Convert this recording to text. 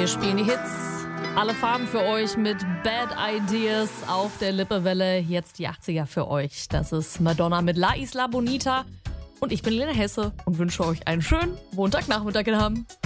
Wir spielen die Hits, alle Farben für euch mit Bad Ideas auf der Lippewelle. Jetzt die 80er für euch. Das ist Madonna mit La Isla Bonita. Und ich bin Lena Hesse und wünsche euch einen schönen Montagnachmittag haben.